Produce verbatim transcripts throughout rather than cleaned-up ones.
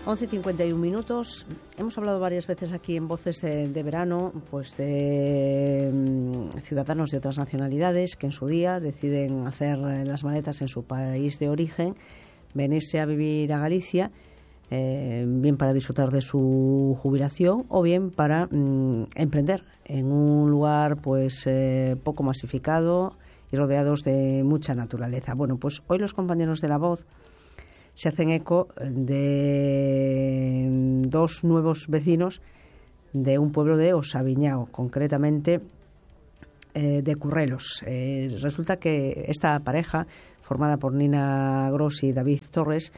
once y cincuenta y un minutos. Hemos hablado varias veces aquí en Voces de, de Verano pues de mm, ciudadanos de otras nacionalidades que en su día deciden hacer las maletas en su país de origen, venirse a vivir a Galicia, eh, bien para disfrutar de su jubilación o bien para mm, emprender en un lugar pues eh, poco masificado y rodeados de mucha naturaleza. Bueno, pues hoy los compañeros de La Voz se hacen eco de dos nuevos vecinos de un pueblo de Osaviñao, concretamente eh, de Currelos. Eh, resulta que esta pareja, formada por Nina Grossi y David Torres,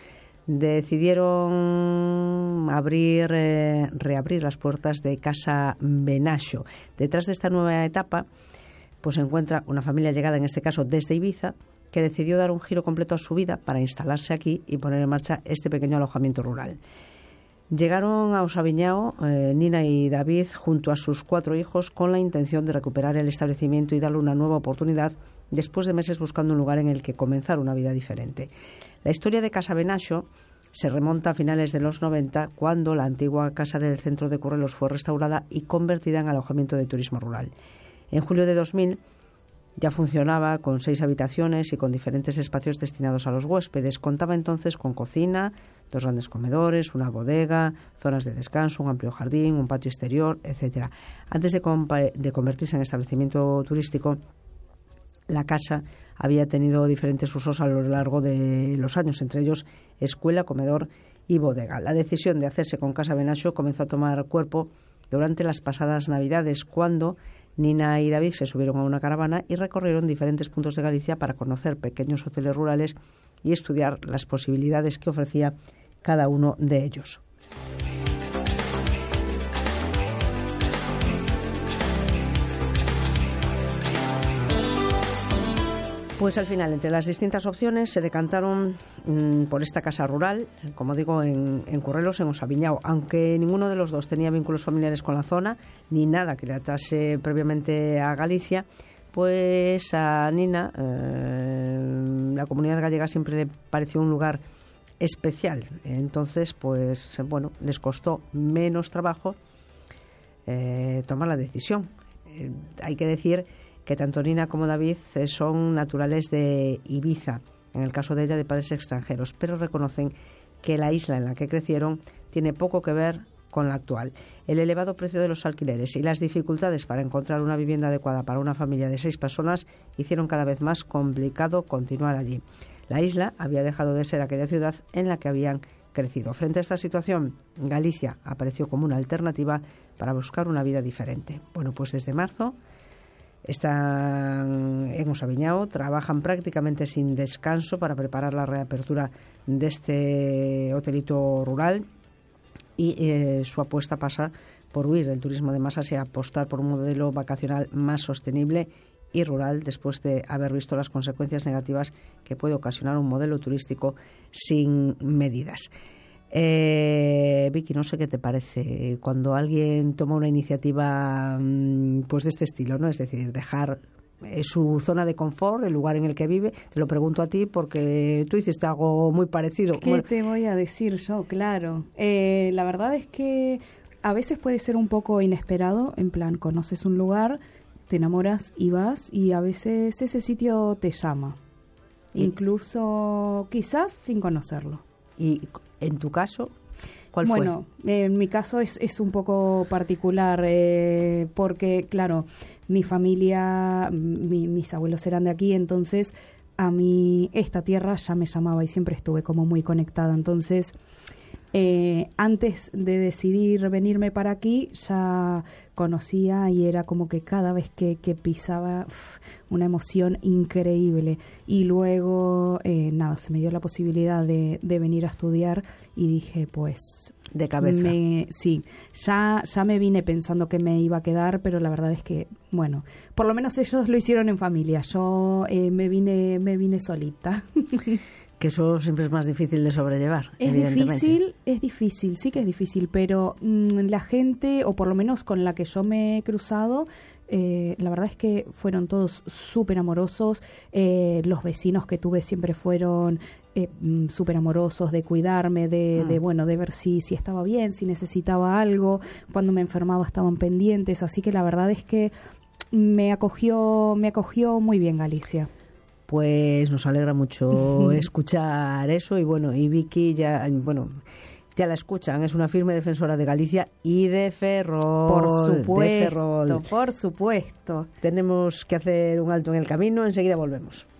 decidieron abrir, eh, reabrir las puertas de Casa Benaxo. Detrás de esta nueva etapa pues se encuentra una familia llegada, en este caso desde Ibiza, que decidió dar un giro completo a su vida para instalarse aquí y poner en marcha este pequeño alojamiento rural. Llegaron a Osaviñao, eh, Nina y David, junto a sus cuatro hijos, con la intención de recuperar el establecimiento y darle una nueva oportunidad después de meses buscando un lugar en el que comenzar una vida diferente. La historia de Casa Benaxo se remonta a finales de los noventa, cuando la antigua casa del centro de Currelos fue restaurada y convertida en alojamiento de turismo rural. En julio de dos mil ya funcionaba con seis habitaciones y con diferentes espacios destinados a los huéspedes. Contaba entonces con cocina, dos grandes comedores, una bodega, zonas de descanso, un amplio jardín, un patio exterior, etcétera. Antes de, de convertirse en establecimiento turístico, la casa había tenido diferentes usos a lo largo de los años, entre ellos escuela, comedor y bodega. La decisión de hacerse con Casa Benaxo comenzó a tomar cuerpo durante las pasadas Navidades, cuando Nina y David se subieron a una caravana y recorrieron diferentes puntos de Galicia para conocer pequeños hoteles rurales y estudiar las posibilidades que ofrecía cada uno de ellos. Pues al final, entre las distintas opciones, se decantaron mmm, por esta casa rural, como digo, en, en Currelos, en Osaviñao. Aunque ninguno de los dos tenía vínculos familiares con la zona, ni nada que le atase previamente a Galicia, pues a Nina eh, la comunidad gallega siempre le pareció un lugar especial. Entonces, pues bueno, les costó menos trabajo eh, tomar la decisión. Eh, hay que decir que tanto Nina como David son naturales de Ibiza, en el caso de ella de padres extranjeros, pero reconocen que la isla en la que crecieron tiene poco que ver con la actual. El elevado precio de los alquileres y las dificultades para encontrar una vivienda adecuada para una familia de seis personas hicieron cada vez más complicado continuar allí. La isla había dejado de ser aquella ciudad en la que habían crecido. Frente a esta situación, Galicia apareció como una alternativa para buscar una vida diferente. Bueno, pues desde marzo están en Osaviñao, trabajan prácticamente sin descanso para preparar la reapertura de este hotelito rural y eh, su apuesta pasa por huir del turismo de masas y apostar por un modelo vacacional más sostenible y rural, después de haber visto las consecuencias negativas que puede ocasionar un modelo turístico sin medidas. Eh, Vicky, no sé qué te parece cuando alguien toma una iniciativa pues de este estilo, ¿no? Es decir, dejar eh, su zona de confort, el lugar en el que vive. Te lo pregunto a ti porque tú hiciste algo muy parecido. ¿Qué bueno, te voy a decir yo? Claro. Eh, la verdad es que a veces puede ser un poco inesperado, en plan, conoces un lugar, te enamoras y vas, y a veces ese sitio te llama, ¿Y? incluso quizás sin conocerlo. Y en tu caso, ¿cuál fue? Bueno, eh, en mi caso es, es un poco particular eh, porque, claro, mi familia, mi, mis abuelos eran de aquí, entonces a mí esta tierra ya me llamaba y siempre estuve como muy conectada. Entonces, eh, antes de decidir venirme para aquí, ya conocía y era como que cada vez que, que pisaba, uf, una emoción increíble. Y luego, eh, nada, se me dio la posibilidad de, de venir a estudiar y dije, pues... De cabeza. Me, sí, ya, ya me vine pensando que me iba a quedar, pero la verdad es que, bueno, por lo menos ellos lo hicieron en familia. Yo eh, me vine me vine solita. Que eso siempre es más difícil de sobrellevar. Es difícil, es difícil, sí que es difícil, pero mmm, la gente, o por lo menos con la que yo me he cruzado, Eh, la verdad es que fueron todos súper amorosos. Eh, los vecinos que tuve siempre fueron eh, súper amorosos, de cuidarme, de, mm. de bueno, de ver si, si estaba bien, si necesitaba algo. Cuando me enfermaba estaban pendientes. Así que la verdad es que me acogió, me acogió muy bien Galicia. Pues nos alegra mucho escuchar eso. Y bueno, y Vicky ya, bueno... ya la escuchan, es una firme defensora de Galicia y de Ferrol. Por supuesto, de Ferrol. por supuesto. Tenemos que hacer un alto en el camino, enseguida volvemos.